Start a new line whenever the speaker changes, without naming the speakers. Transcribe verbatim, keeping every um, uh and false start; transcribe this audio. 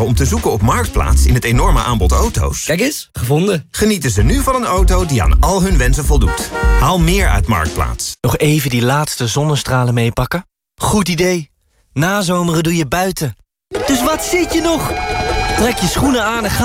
waren om te zoeken op Marktplaats in het enorme aanbod auto's...
Kijk eens, gevonden.
Genieten ze nu van een auto die aan al hun wensen voldoet. Haal meer uit Marktplaats.
Nog even die laatste zonnestralen meepakken? Goed idee. Nazomeren doe je buiten. Dus wat zit je nog? Trek je schoenen aan en ga